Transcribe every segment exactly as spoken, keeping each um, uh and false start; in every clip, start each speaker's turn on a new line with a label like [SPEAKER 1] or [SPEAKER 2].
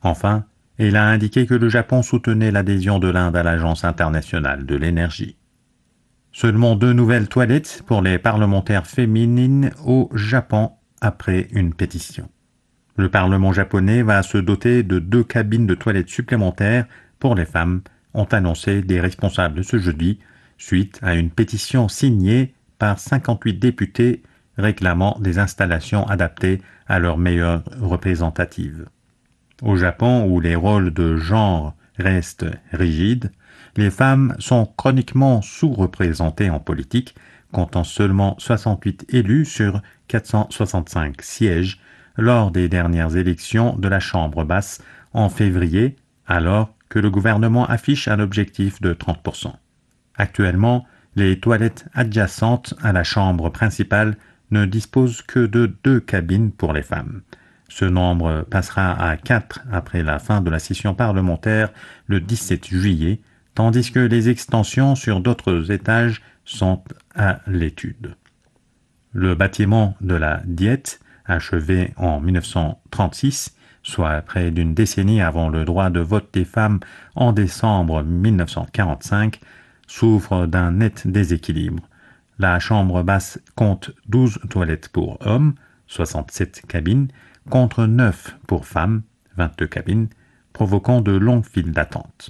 [SPEAKER 1] Enfin, il a indiqué que le Japon soutenait l'adhésion de l'Inde à l'Agence internationale de l'énergie. Seulement deux nouvelles toilettes pour les parlementaires féminines au Japon après une pétition. Le Parlement japonais va se doter de deux cabines de toilettes supplémentaires pour les femmes, ont annoncé des responsables ce jeudi, suite à une pétition signée par cinquante-huit députés réclamant des installations adaptées à leur meilleure représentative. Au Japon, où les rôles de genre restent rigides, les femmes sont chroniquement sous-représentées en politique, comptant seulement soixante-huit élus sur quatre cent soixante-cinq sièges lors des dernières élections de la Chambre basse en février, alors que le gouvernement affiche un objectif de trente pour cent. Actuellement, les toilettes adjacentes à la chambre principale ne disposent que de deux cabines pour les femmes. Ce nombre passera à quatre après la fin de la session parlementaire le dix-sept juillet, tandis que les extensions sur d'autres étages sont à l'étude. Le bâtiment de la Diète, achevé en mille neuf cent trente-six, soit près d'une décennie avant le droit de vote des femmes en décembre mille neuf cent quarante-cinq, souffre d'un net déséquilibre. La chambre basse compte douze toilettes pour hommes, soixante-sept cabines, contre neuf pour femmes, vingt-deux cabines, provoquant de longues files d'attente.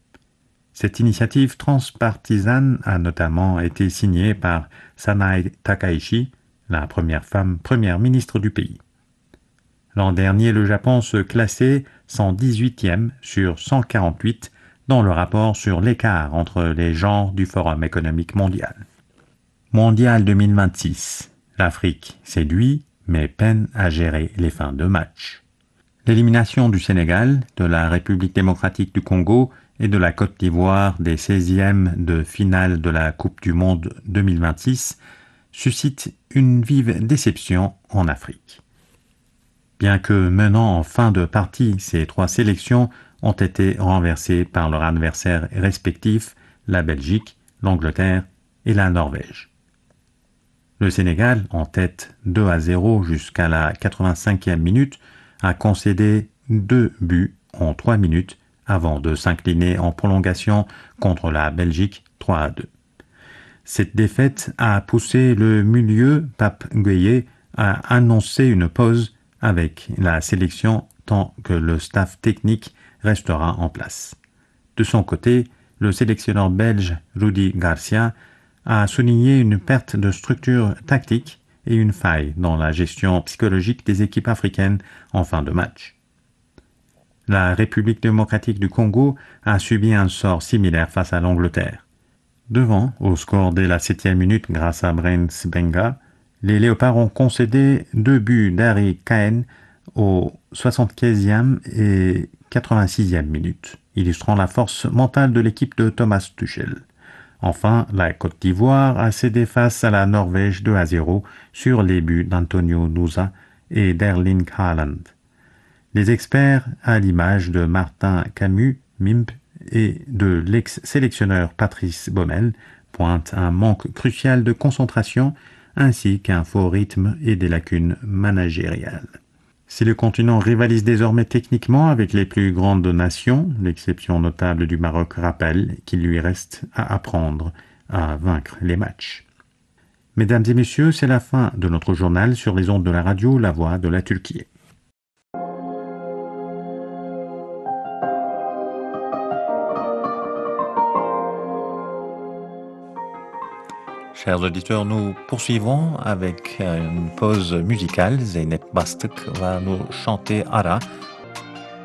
[SPEAKER 1] Cette initiative transpartisane a notamment été signée par Sanae Takaichi, la première femme première ministre du pays. L'an dernier, le Japon se classait cent dix-huitième sur cent quarante-huit dans le rapport sur l'écart entre les genres du Forum économique mondial. Mondial deux mille vingt-six. L'Afrique séduit, mais peine à gérer les fins de match. L'élimination du Sénégal, de la République démocratique du Congo et de la Côte d'Ivoire des seizièmes de finale de la Coupe du Monde deux mille vingt-six suscite une vive déception en Afrique. Bien que menant en fin de partie, ces trois sélections ont été renversées par leurs adversaires respectifs, la Belgique, l'Angleterre et la Norvège. Le Sénégal, en tête deux à zéro jusqu'à la quatre-vingt-cinquième minute, a concédé deux buts en trois minutes avant de s'incliner en prolongation contre la Belgique trois à deux. Cette défaite a poussé le milieu Pape Gueye à annoncer une pause avec la sélection tant que le staff technique restera en place. De son côté, le sélectionneur belge Rudi Garcia a souligné une perte de structure tactique et une faille dans la gestion psychologique des équipes africaines en fin de match. La République démocratique du Congo a subi un sort similaire face à l'Angleterre. Devant, au score dès la septième minute grâce à Brent Benga, les Léopards ont concédé deux buts d'Harry Kane aux soixante-quinzième et quatre-vingt-sixième minutes, illustrant la force mentale de l'équipe de Thomas Tuchel. Enfin, la Côte d'Ivoire a cédé face à la Norvège deux à zéro sur les buts d'Antonio Nusa et d'Erling Haaland. Les experts, à l'image de Martin Camus, Mimp, et de l'ex-sélectionneur Patrice Baumel, pointent un manque crucial de concentration ainsi qu'un faux rythme et des lacunes managériales. Si le continent rivalise désormais techniquement avec les plus grandes nations, l'exception notable du Maroc rappelle qu'il lui reste à apprendre à vaincre les matchs. Mesdames et messieurs, c'est la fin de notre journal sur les ondes de la radio La Voix de la Turquie. Chers auditeurs, nous poursuivons avec une pause musicale. Zeynep Bastık va nous chanter Ara